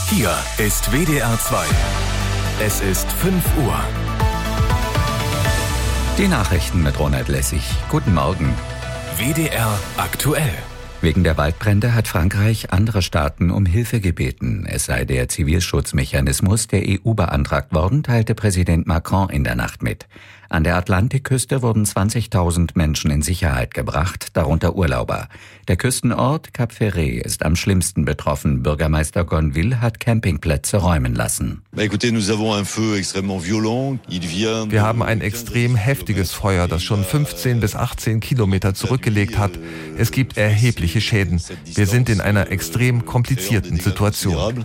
Hier ist WDR 2. Es ist 5 Uhr. Die Nachrichten mit Ronald Lessig. Guten Morgen. WDR aktuell. Wegen der Waldbrände hat Frankreich andere Staaten um Hilfe gebeten. Es sei der Zivilschutzmechanismus der EU beantragt worden, teilte Präsident Macron in der Nacht mit. An der Atlantikküste wurden 20.000 Menschen in Sicherheit gebracht, darunter Urlauber. Der Küstenort Cap Ferret ist am schlimmsten betroffen. Bürgermeister Gonville hat Campingplätze räumen lassen. Wir haben ein extrem heftiges Feuer, das schon 15 bis 18 Kilometer zurückgelegt hat. Es gibt erhebliche Schäden. Wir sind in einer extrem komplizierten Situation.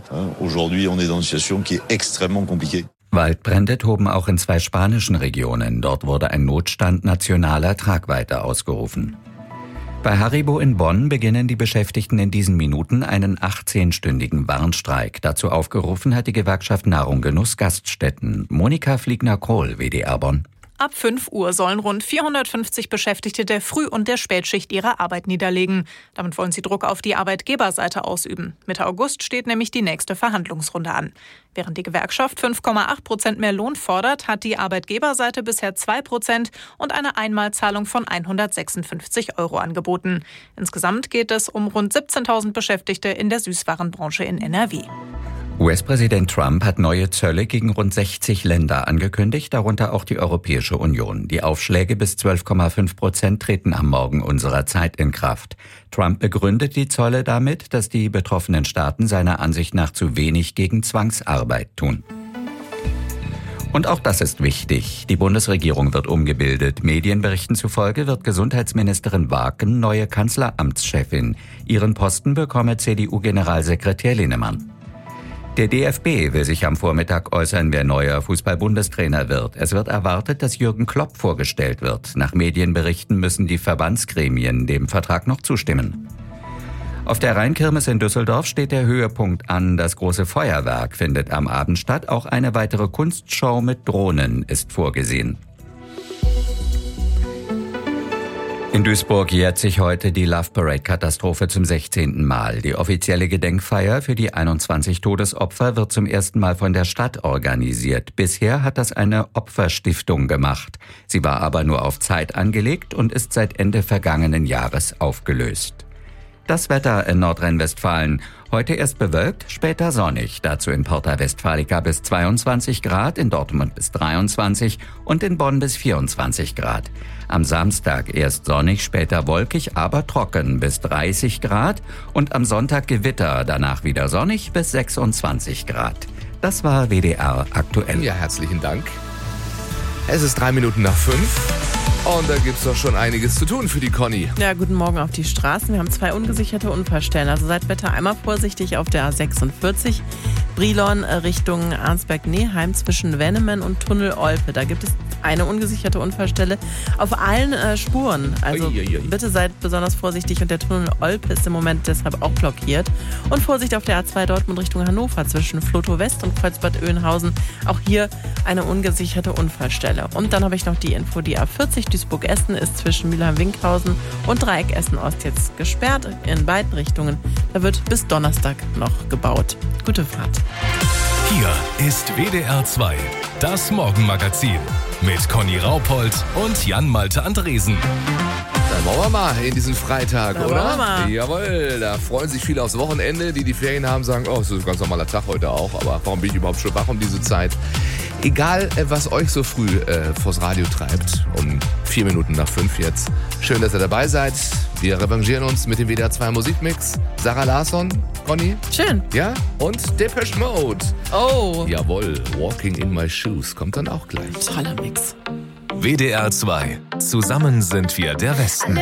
Waldbrände toben auch in 2 spanischen Regionen. Dort wurde ein Notstand nationaler Tragweite ausgerufen. Bei Haribo in Bonn beginnen die Beschäftigten in diesen Minuten einen 18-stündigen Warnstreik. Dazu aufgerufen hat die Gewerkschaft Nahrung Genuss Gaststätten. Monika Fliegner-Kohl, WDR Bonn. Ab 5 Uhr sollen rund 450 Beschäftigte der Früh- und der Spätschicht ihre Arbeit niederlegen. Damit wollen sie Druck auf die Arbeitgeberseite ausüben. Mitte August steht nämlich die nächste Verhandlungsrunde an. Während die Gewerkschaft 5,8% mehr Lohn fordert, hat die Arbeitgeberseite bisher 2% und eine Einmalzahlung von 156 € angeboten. Insgesamt geht es um rund 17.000 Beschäftigte in der Süßwarenbranche in NRW. US-Präsident Trump hat neue Zölle gegen rund 60 Länder angekündigt, darunter auch die Europäische Union. Die Aufschläge bis 12,5% treten am Morgen unserer Zeit in Kraft. Trump begründet die Zölle damit, dass die betroffenen Staaten seiner Ansicht nach zu wenig gegen Zwangsarbeit tun. Und auch das ist wichtig. Die Bundesregierung wird umgebildet. Medienberichten zufolge wird Gesundheitsministerin Waken neue Kanzleramtschefin. Ihren Posten bekomme CDU-Generalsekretär Linnemann. Der DFB will sich am Vormittag äußern, wer neuer Fußball-Bundestrainer wird. Es wird erwartet, dass Jürgen Klopp vorgestellt wird. Nach Medienberichten müssen die Verbandsgremien dem Vertrag noch zustimmen. Auf der Rheinkirmes in Düsseldorf steht der Höhepunkt an. Das große Feuerwerk findet am Abend statt. Auch eine weitere Kunstshow mit Drohnen ist vorgesehen. In Duisburg jährt sich heute die Love Parade-Katastrophe zum 16. Mal. Die offizielle Gedenkfeier für die 21 Todesopfer wird zum ersten Mal von der Stadt organisiert. Bisher hat das eine Opferstiftung gemacht. Sie war aber nur auf Zeit angelegt und ist seit Ende vergangenen Jahres aufgelöst. Das Wetter in Nordrhein-Westfalen. Heute erst bewölkt, später sonnig. Dazu in Porta Westfalica bis 22 Grad, in Dortmund bis 23 und in Bonn bis 24 Grad. Am Samstag erst sonnig, später wolkig, aber trocken bis 30 Grad. Und am Sonntag Gewitter, danach wieder sonnig bis 26 Grad. Das war WDR aktuell. Ja, herzlichen Dank. Es ist 3 Minuten nach 5. Und da gibt's doch schon einiges zu tun für die Conny. Ja, guten Morgen auf die Straßen. Wir haben 2 ungesicherte Unfallstellen. Also seid bitte einmal vorsichtig auf der A46. Brilon Richtung Arnsberg-Neheim zwischen Wennemen und Tunnel Olpe. Da gibt es eine ungesicherte Unfallstelle auf allen Spuren. Also bitte seid besonders vorsichtig. Und der Tunnel Olpe ist im Moment deshalb auch blockiert. Und Vorsicht auf der A2 Dortmund Richtung Hannover zwischen Flotow West und Kreuzbad Oeynhausen. Auch hier eine ungesicherte Unfallstelle. Und dann habe ich noch die Info, die A40 Duisburg-Essen ist zwischen Mülheim-Winkhausen und Dreieck Essen-Ost jetzt gesperrt in beiden Richtungen. Da wird bis Donnerstag noch gebaut. Gute Fahrt. Hier ist WDR 2, das Morgenmagazin mit Conny Raupold und Jan-Malte Andresen. Dann wollen wir mal in diesen Freitag, da oder? Wollen wir mal. Jawohl, da freuen sich viele aufs Wochenende, die Ferien haben, sagen, oh, es ist ein ganz normaler Tag heute auch, aber warum bin ich überhaupt schon wach um diese Zeit? Egal, was euch so früh vors Radio treibt, um 4 Minuten nach 5 jetzt. Schön, dass ihr dabei seid. Wir revanchieren uns mit dem WDR 2 Musikmix. Sarah Larsson, Conny. Schön. Ja? Und Depeche Mode. Oh. Jawohl, Walking in My Shoes kommt dann auch gleich. Toller Mix. WDR 2. Zusammen sind wir der Westen.